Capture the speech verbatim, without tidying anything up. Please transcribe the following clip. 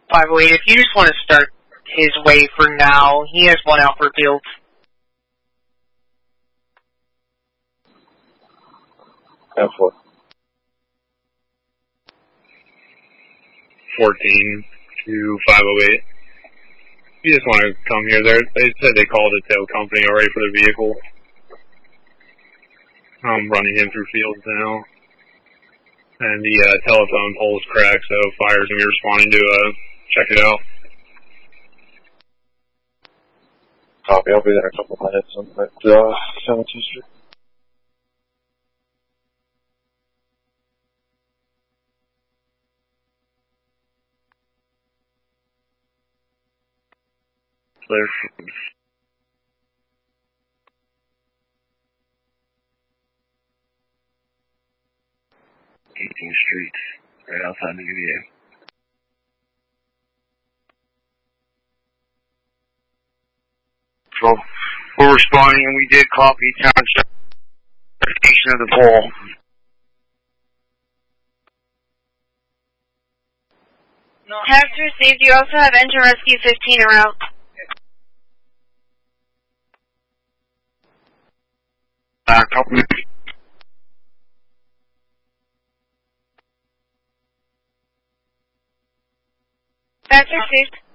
five oh eight, if you just want to start his way for now, he has one out for field. F four. fourteen to five oh eight. You just want to come here. They're, they said they called the tail company already for the vehicle. I'm running him through fields now. And the uh, telephone pole's cracked, so fire's going to be responding to uh, check it out. Copy, I'll be there in a couple of minutes on that uh, seventeen Street. Clear. eighteenth Street, right outside the U V A. So, we're responding, and we did copy town station of the pole. Text received. You also have Enter Rescue fifteen en route. Uh, couple minutes. Text received.